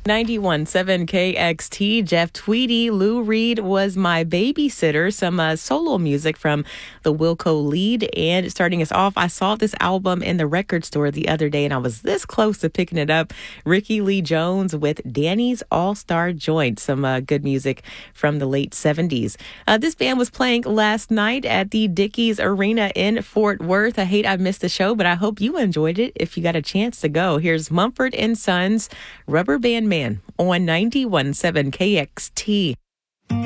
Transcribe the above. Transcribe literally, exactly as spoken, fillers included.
ninety-one point seven K X T, Jeff Tweedy. Lou Reed was my babysitter. Some uh, solo music from the Wilco lead. And starting us off, I saw this album in the record store the other day, and I was this close to picking it up. Ricky Lee Jones with Danny's All-Star Joint. Some uh, good music from the late seventies. Uh, this band was playing last night at the Dickies Arena in Fort Worth. I hate I missed the show, but I hope you enjoyed it if you got a chance to go. Here's Mumford and Sons, Rubber Band Man on ninety-one point seven K X T.